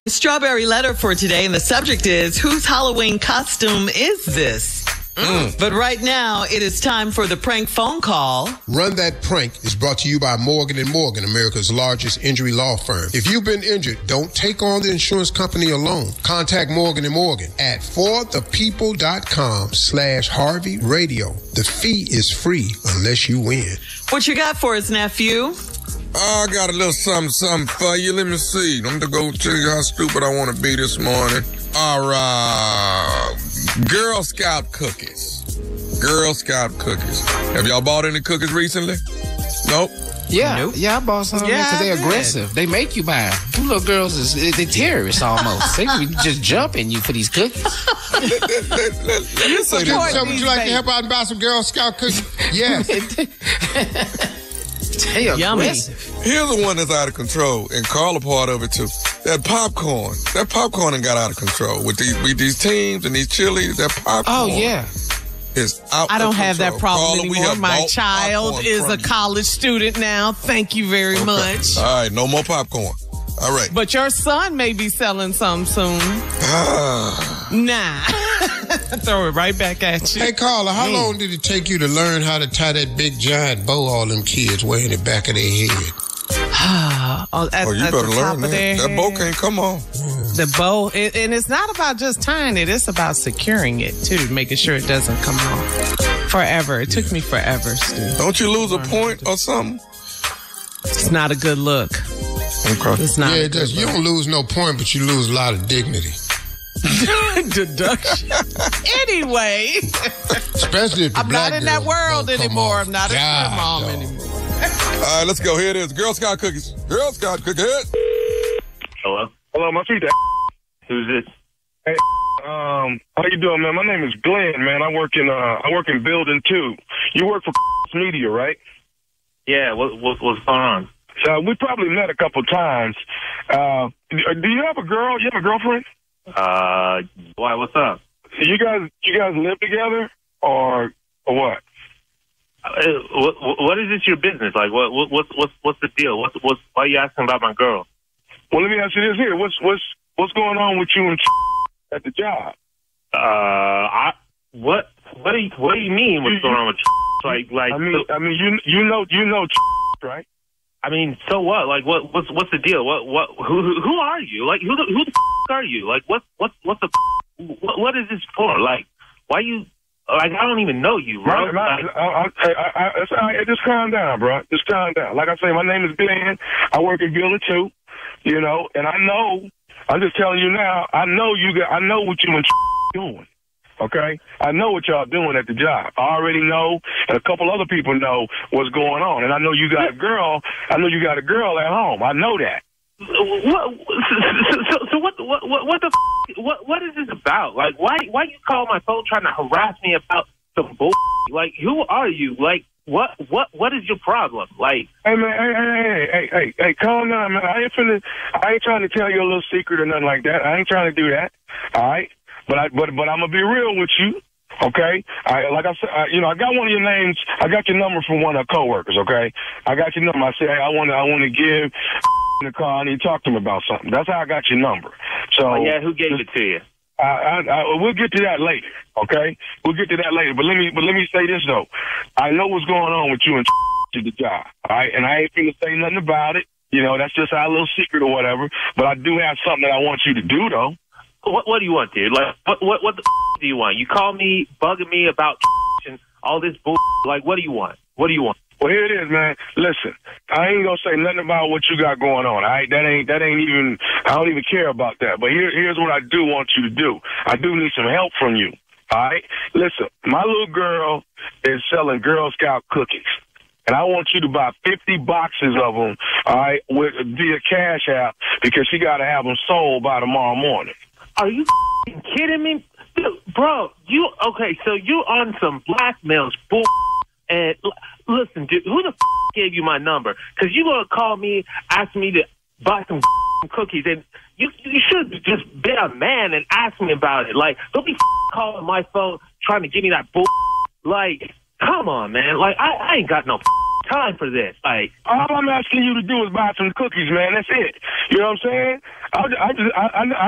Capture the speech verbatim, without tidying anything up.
Strawberry letter for today, and the subject is, whose Halloween costume is this? Mm. But right now, it is time for the prank phone call. Run That Prank is brought to you by Morgan and Morgan, America's largest injury law firm. If you've been injured, don't take on the insurance company alone. Contact Morgan and Morgan at forthepeople.com slash Harvey Radio. The fee is free unless you win. What you got for us, nephew? Oh, I got a little something, something for you. Let me see. I'm going to go tell you how stupid I want to be this morning. All right. Girl Scout cookies. Girl Scout cookies. Have y'all bought any cookies recently? Nope. Yeah, nope. yeah, I bought some yeah, because they're aggressive. They make you buy them. Them little girls, is they terrorists almost. They be just jumping you for these cookies. let, let, let, let, let me say this. So would you like to help out and buy some Girl Scout cookies? Yes. They are Yummy. aggressive. Here's the one that's out of control, and Carl a part of it too. That popcorn. That popcorn done got out of control. With these with these teams and these chilies, that popcorn. Oh, yeah. Is out I don't of have control. that problem Carla, we anymore. have My bought child popcorn is from a you. college student now. Thank you very Okay. much. All right, no more popcorn. All right. But your son may be selling some soon. Ah. Nah. Throw it right back at you. Hey, Carla, how long did it take you to learn how to tie that big giant bow all them kids wear in the back of their head? oh, at, Oh, you at better the top learn of their that. That bow head. can't come on. The bow, it, and it's not about just tying it, it's about securing it too, making sure it doesn't come off. Forever. It took me forever, Stu. Don't you lose a point or something? It's not a good look. Okay. It's not Yeah, a it good does. You look. don't lose no point, but you lose a lot of dignity. Deduction. Anyway, Especially if the I'm black not in that girls world don't come anymore. off. I'm not a God, step mom dog. anymore. All right, let's go. Here it is. Girl Scout cookies. Girl Scout cookies. Hello? Hello, my feet. Who's this? Hey, um, how you doing, man? My name is Glenn, man. I work in, uh, I work in building two. You work for media, right? Yeah, what, what what's going on? So we probably met a couple times. Uh, do you have a girl? You have a girlfriend? Uh, why? What's up? You guys, you guys live together, or or what? Uh, what, what is this your business? Like, what, what what's what's what's the deal? What's what's why are you asking about my girl? Well, let me ask you this here. What's what's what's going on with you and at the job? Uh, I what what do you what do you mean? What's going on with like like? I mean, I mean, you you know you know right? I mean, so what? Like, what what's what's the deal? What what who who, who are you? Like, who the, who the are you? Like, what what's what's the what, what is this for? Like, why you? Like, I don't even know you, bro. Right, right. Like, I, I, I, I, it's all right. Just calm down, bro. Just calm down. Like I say, my name is Glenn. I work at Building Two, you know, and I know. I'm just telling you now. I know you got. I know what you and doing. Okay, I know what y'all doing at the job. I already know, and a couple other people know what's going on. And I know you got a girl. I know you got a girl at home. I know that. what? So, so, so what? What? What? What the? F- what? What is this about? Like, why? Why you call my phone trying to harass me about some bull? Like, who are you? Like, what? What? What is your problem? Like, Hey man, hey, hey, hey, hey, hey, hey, calm down, man. I ain't finna, I ain't trying to tell you a little secret or nothing like that. I ain't trying to do that. All right, but I, but, but I'm gonna be real with you. Okay, I, like I said, I, you know, I got one of your names. I got your number from one of our coworkers. Okay, I got your number. I said, hey, I want to, I want to give the call. I need to talk to him about something. That's how I got your number. So oh, yeah, who gave it to you? I, I, I, we'll get to that later. Okay, we'll get to that later. But let me, but let me say this though. I know what's going on with you and to the job. All right, and I ain't finna say nothing about it. You know, that's just our little secret or whatever. But I do have something that I want you to do though. What What do you want, dude? Like, what What What the f- do you want? You call me bugging me about and all this bull. Like, what do you want? What do you want? Well, here it is, man. Listen, I ain't gonna say nothing about what you got going on. All right, that ain't that ain't even. I don't even care about that. But here, here's what I do want you to do. I do need some help from you. All right, listen. My little girl is selling Girl Scout cookies, and I want you to buy fifty boxes of them. All right, with via Cash App because she got to have them sold by tomorrow morning. Are you f***ing kidding me? Dude, bro, you, okay, so you on some blackmail bull, and l- listen, dude, who the f*** gave you my number? Because you going to call me, ask me to buy some f***ing cookies, and you you should just be a man and ask me about it. Like, don't be f***ing calling my phone trying to give me that bull. Like, come on, man. Like, I, I ain't got no f***ing time for this. Like, all I'm asking you to do is buy some cookies, man. That's it. You know what I'm saying? I, I just, I, I,